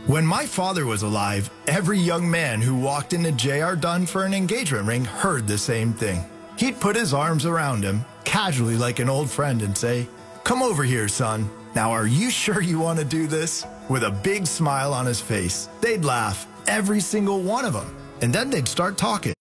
When my father was alive, every young man who walked into J.R. Dunn for an engagement ring heard the same thing. He'd put his arms around him, casually like an old friend, and say, "Come over here, son. Now, are you sure you want to do this?" With a big smile on his face. They'd laugh, every single one of them, and then they'd start talking.